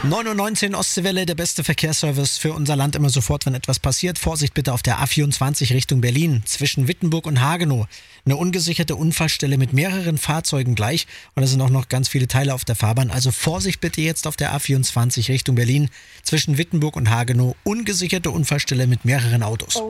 9:19 Uhr Ostseewelle, der beste Verkehrsservice für unser Land immer sofort, wenn etwas passiert. Vorsicht bitte auf der A24 Richtung Berlin, zwischen Wittenburg und Hagenow. Eine ungesicherte Unfallstelle mit mehreren Fahrzeugen gleich und es sind auch noch ganz viele Teile auf der Fahrbahn. Also Vorsicht bitte jetzt auf der A24 Richtung Berlin, zwischen Wittenburg und Hagenow. Ungesicherte Unfallstelle mit mehreren Autos.